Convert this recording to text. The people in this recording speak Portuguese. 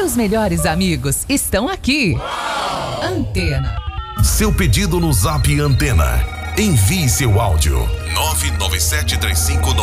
Seus melhores amigos estão aqui. Antena. Seu pedido no Zap Antena. Envie seu áudio. 99735